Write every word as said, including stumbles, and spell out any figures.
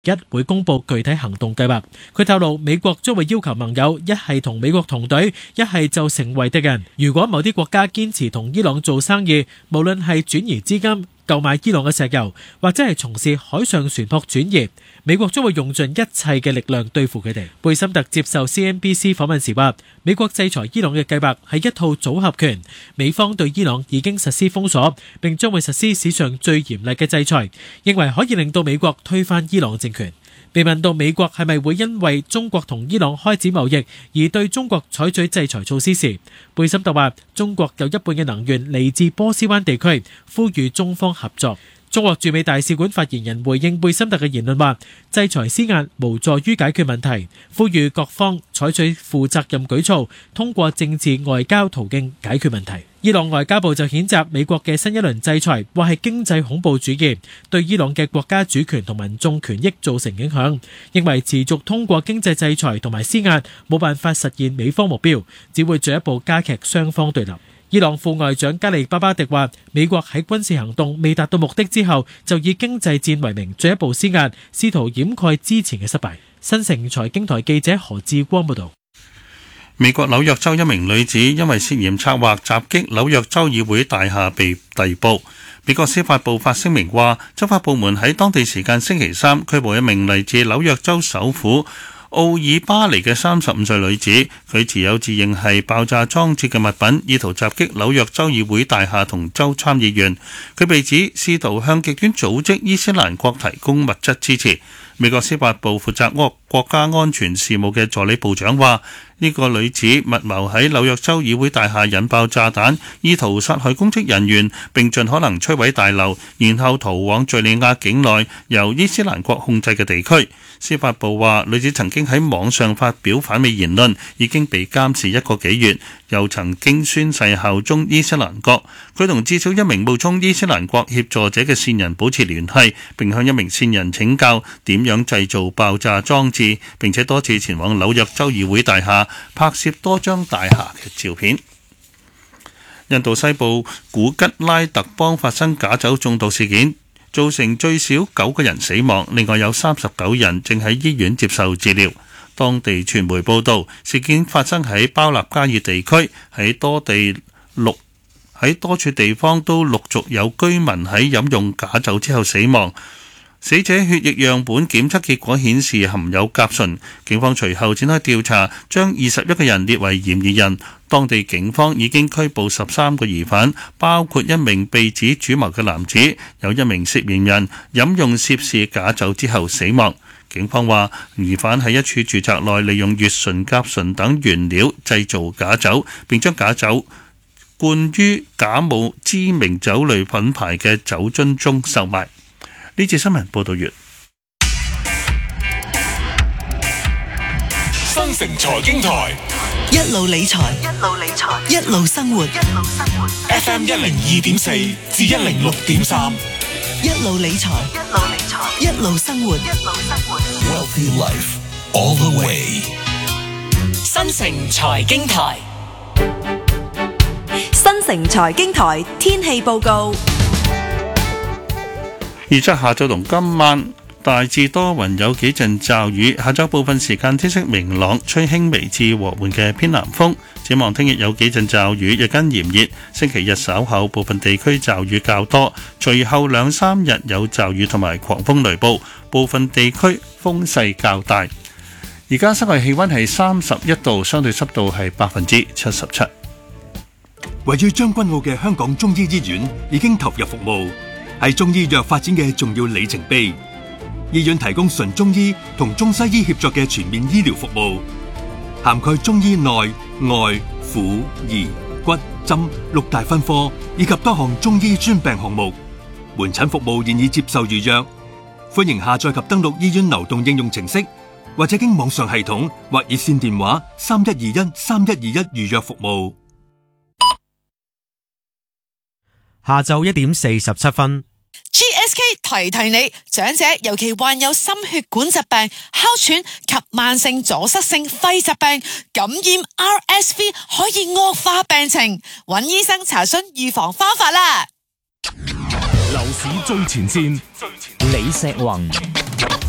一會公布具體行動計劃。佢透露，美國將會要求盟友一係同美國同隊，一係就成為敵人。如果某啲國家堅持同伊朗做生意，無論係轉移資金、購買伊朗嘅石油，或者係從事海上船舶轉移，美國將會用盡一切嘅力量對付佢哋。貝森特接受 C N B C 訪問時話，美國制裁伊朗嘅計劃係一套組合拳，美方對伊朗已經實施封鎖，並將會實施史上最嚴厲嘅制裁，認為可以令到美國推翻伊朗政權。被問到美國係咪會因為中國同伊朗開展貿易而對中國採取制裁措施時，貝森特話中國有一半嘅能源嚟自波斯灣地區，呼籲中方合作。中國駐美大使館發言人回應貝森特嘅言論話，制裁施壓無助於解決問題，呼籲各方採取負責任舉措，通過政治外交途徑解決問題。伊朗外交部就譴責美國嘅新一輪制裁，話係經濟恐怖主義，對伊朗嘅國家主權同民眾權益造成影響，認為持續通過經濟制裁同埋施壓冇辦法實現美方目標，只會進一步加劇雙方對立。伊朗副外長加利巴巴迪話，美國喺軍事行動未達到目的之後，就以經濟戰為名進一步施壓，試圖掩蓋之前嘅失敗。新城財經台記者何志光報道。 美國紐約州一名女子因為涉嫌策劃襲擊紐約州議會大廈被逮捕。美國司法部發聲明話，執法部門喺當地時間星期三拘捕一名嚟自紐約州首府奧爾巴尼嘅三十五歲女子，佢持有自認係爆炸裝置嘅物品，意圖襲擊紐約州議會大廈同州參議員。佢被指試圖向極端組織伊斯蘭國提供物質支持。美國司法部負責國家安全事務嘅助理部長話，呢個女子密謀喺紐約州議會大廈引爆炸彈，意圖殺害公職人員，並盡可能摧毀大樓，然後逃往敘利亞境內由伊斯蘭國控制嘅地區。司法部話，女子曾經喺網上發表反美言論，已經被監視一個幾月，又曾經宣誓效忠伊斯蘭國。佢同至少一名冒充伊斯蘭國協助者嘅線人保持聯繫，並向一名線人請教點樣製造爆炸裝置，並且多次前往紐約州議會大廈拍攝多張大廈嘅照片。印度西部古吉拉特邦發生假酒中毒事件，造成最少九個人死亡，另外有三十九人正喺醫院接受治療。當地傳媒報道，事件發生喺包納加爾地區，喺多地陸喺多處地方都陸續有居民喺飲用假酒之後死亡。死者血液樣本檢測結果顯示含有甲醇，警方隨後展開調查，將二十一個人列為嫌疑人。當地警方已經拘捕十三個疑犯，包括一名被指主謀嘅男子，有一名涉嫌人飲用涉事假酒之後死亡。警方話，疑犯喺一處住宅內利用乙醇、甲醇等原料製造假酒，並將假酒灌於假冒知名酒類品牌嘅酒樽中售賣。呢節新聞報道完。 新城財經台一路理財，一路理財，一路生活，一路生活。 F M 一零二點四至一零六點三， 一路理財，一路理財，一路生活，一路生活。 Wealthy Life all the way。 新城財經台， 新城財經台天氣報告。 預測下晝同今晚大致多雲，有幾陣驟雨。下晝部分時間天色明朗，吹輕微至和緩嘅偏南風。展望聽日有幾陣驟雨，日間炎熱。星期日稍後部分地區驟雨較多，隨後兩三日有驟雨同埋狂風雷暴，部分地區風勢較大。而家室外氣溫係三十一度，相對濕度係百分之七十七。 位於將軍澳嘅香港中醫醫院已經投入服務，係中醫藥發展嘅重要里程碑。醫院提供純中醫同中西醫協作嘅全面醫療服務，涵蓋中醫內外婦兒骨針六大分科，以及多項中醫專病項目。門診服務現已接受預約，歡迎下載及登錄醫院流動應用程式，或者經網上系統或熱線電話三一二一三一二一預約服務。 下晝一點四十七分。 G S K 提提你，長者尤其患有心血管疾病、哮喘及慢性阻塞性肺疾病，感染 R S V 可以惡化病情，揾醫生查詢預防方法啦。 樓市最前線，李石宏。